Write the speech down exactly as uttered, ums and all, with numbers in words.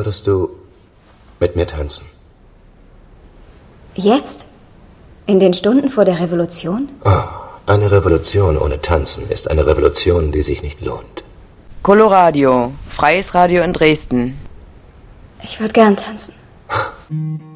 Würdest du mit mir tanzen? Jetzt? In den Stunden vor der Revolution? Oh, eine Revolution ohne Tanzen ist eine Revolution, die sich nicht lohnt. Coloradio, freies Radio in Dresden. Ich würde gern tanzen.